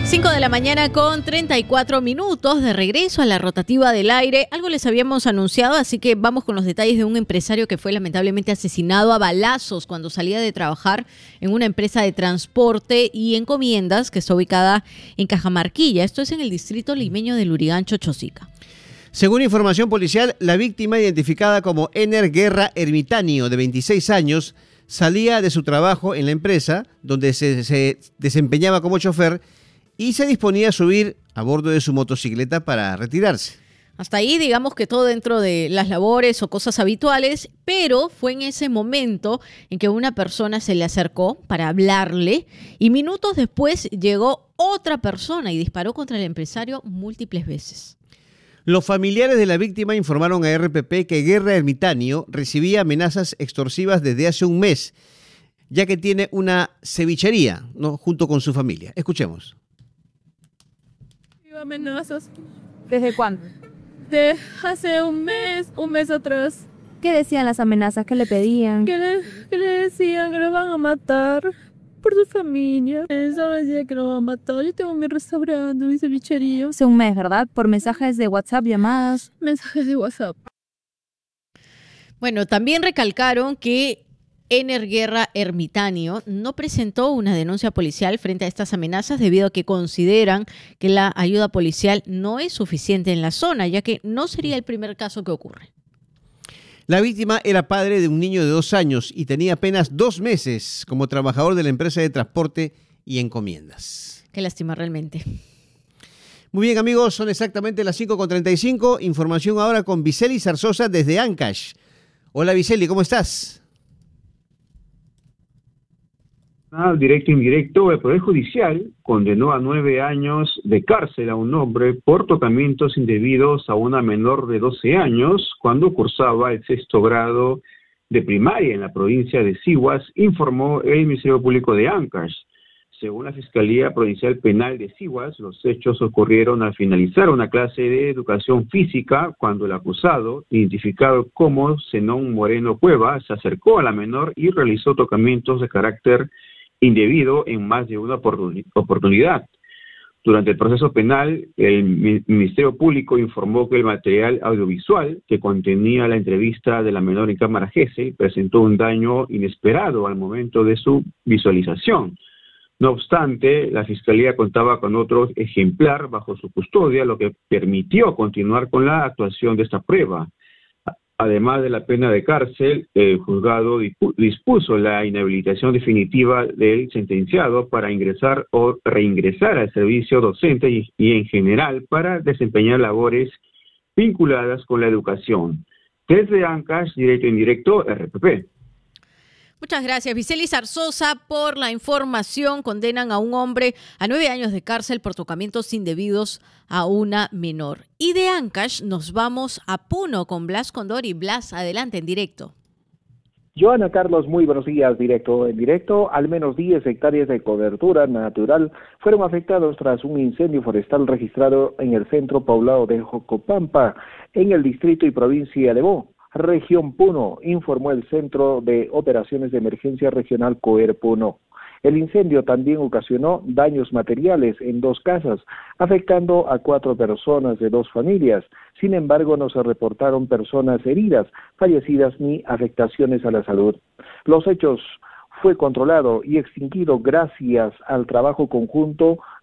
5 de la mañana con 34 minutos de regreso a la rotativa del aire. Algo les habíamos anunciado, así que vamos con los detalles de un empresario que fue lamentablemente asesinado a balazos cuando salía de trabajar en una empresa de transporte y encomiendas que está ubicada en Cajamarquilla. Esto es en el distrito limeño de Lurigancho, Chosica. Según información policial, la víctima, identificada como Ener Guerra Ermitanio, de 26 años, salía de su trabajo en la empresa, donde se desempeñaba como chofer, y se disponía a subir a bordo de su motocicleta para retirarse. Hasta ahí digamos que todo dentro de las labores o cosas habituales, pero fue en ese momento en que una persona se le acercó para hablarle y minutos después llegó otra persona y disparó contra el empresario múltiples veces. Los familiares de la víctima informaron a RPP que Guerra Ermitanio recibía amenazas extorsivas desde hace un mes, ya que tiene una cevichería, ¿no?, junto con su familia. Escuchemos. Amenazas. ¿Desde cuándo? De hace un mes atrás. ¿Qué decían las amenazas? ¿Qué le pedían? Que le decían que lo van a matar por su familia. Esa decía que lo van a matar. Yo tengo mi restaurante, mi cevichería. Hace un mes, ¿verdad? Por mensajes de WhatsApp, llamadas. Mensajes de WhatsApp. Bueno, también recalcaron que Ener Guerra Ermitanio no presentó una denuncia policial frente a estas amenazas debido a que consideran que la ayuda policial no es suficiente en la zona, ya que no sería el primer caso que ocurre. La víctima era padre de un niño de 2 años y tenía apenas 2 meses como trabajador de la empresa de transporte y encomiendas. Qué lástima realmente. Muy bien, amigos, son exactamente las 5:35. Información ahora con Viceli Zarzosa desde Ancash. Hola, Viceli, ¿cómo estás? Directo e indirecto, el Poder Judicial condenó a 9 años de cárcel a un hombre por tocamientos indebidos a una menor de 12 años cuando cursaba el 6º grado de primaria en la provincia de Sihuas, informó el Ministerio Público de Ancash. Según la Fiscalía Provincial Penal de Sihuas, los hechos ocurrieron al finalizar una clase de educación física cuando el acusado, identificado como Zenón Moreno Cueva, se acercó a la menor y realizó tocamientos de carácter indebido en más de una oportunidad. Durante el proceso penal, el Ministerio Público informó que el material audiovisual que contenía la entrevista de la menor en cámara GS presentó un daño inesperado al momento de su visualización. No obstante, la Fiscalía contaba con otro ejemplar bajo su custodia, lo que permitió continuar con la actuación de esta prueba. Además de la pena de cárcel, el juzgado dispuso la inhabilitación definitiva del sentenciado para ingresar o reingresar al servicio docente y en general para desempeñar labores vinculadas con la educación. Desde Ancash, directo e indirecto, RPP. Muchas gracias, Viceli Zarzosa, por la información. Condenan a un hombre a 9 años de cárcel por tocamientos indebidos a una menor. Y de Ancash nos vamos a Puno con Blas Condori. Blas, adelante en directo. Joana Carlos, muy buenos días, directo en directo. Al menos 10 hectáreas de cobertura natural fueron afectados tras un incendio forestal registrado en el centro poblado de Jocopampa, en el distrito y provincia de Bo. Región Puno, informó el Centro de Operaciones de Emergencia Regional COER Puno. El incendio también ocasionó daños materiales en 2 casas, afectando a 4 personas de 2 familias. Sin embargo, no se reportaron personas heridas, fallecidas ni afectaciones a la salud. Los hechos fue controlado y extinguido gracias al trabajo conjunto